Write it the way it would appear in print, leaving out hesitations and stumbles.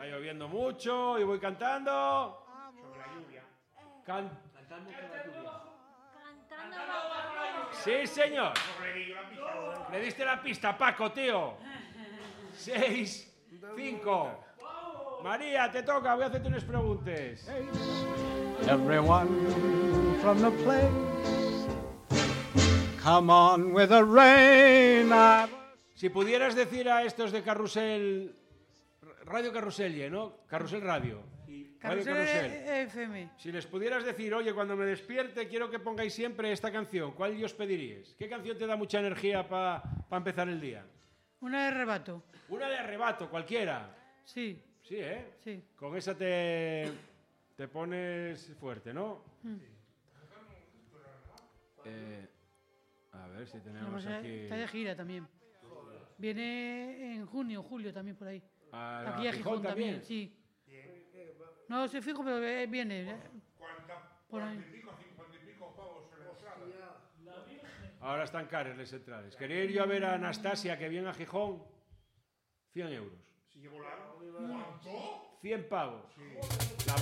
lloviendo mucho y voy cantando. Sobre la lluvia. Cantando con la lluvia. Cantando. Sí, señor. Sobre la pista. Le diste la pista, Paco, tío. 6, 5. María, te toca, voy a hacerte unas preguntas. Everyone from the place, come on with the rain. Si pudieras decir a estos de Carrusel, Radio Carrusel, ¿no? Carrusel Radio. Radio Carrusel FM. Si les pudieras decir, oye, cuando me despierte quiero que pongáis siempre esta canción, ¿cuál os pediríais? ¿Qué canción te da mucha energía para empezar el día? Una de Arrebato. Una de Arrebato, cualquiera. Sí. Sí, ¿eh? Sí. Con esa te pones fuerte, ¿no? A ver si tenemos aquí... Está de gira también. Viene en junio, julio también por ahí. Aquí a Gijón también, sí. No sé fijo, pero viene. Por ahí. 50 y pico pavos en la posada. Ahora están caras las entradas. Quería ir yo a ver a Anastasia, que viene a Gijón, 100 euros. Si llevo la... ¿Cuánto? 100 pavos. Sí.